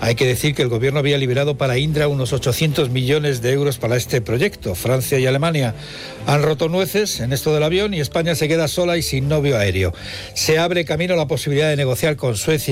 Hay que decir que el gobierno había liberado para Indra unos 800 millones de euros para este proyecto. Francia y Alemania han roto nueces en esto del avión y España se queda sola y sin novio aéreo. Se abre camino a la posibilidad de negociar con Suecia